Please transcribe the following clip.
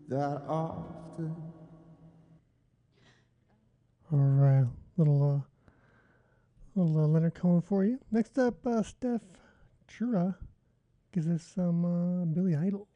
that often. All right, little Leonard Cohen for you. Next up, Steph Chura gives us some Billy Idol.